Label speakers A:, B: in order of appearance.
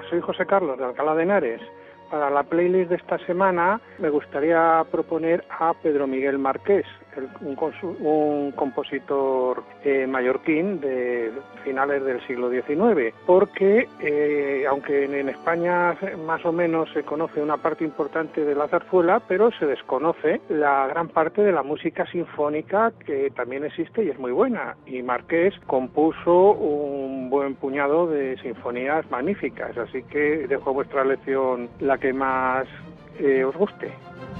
A: soy José Carlos de Alcalá de Henares. Para la playlist de esta semana me gustaría proponer a Pedro Miguel Marqués, un compositor mallorquín de finales del siglo XIX, porque aunque en España más o menos se conoce una parte importante de la zarzuela, pero se desconoce la gran parte de la música sinfónica que también existe y es muy buena. Y Marqués compuso un buen puñado de sinfonías magníficas, así que dejo a vuestra elección la que más os guste.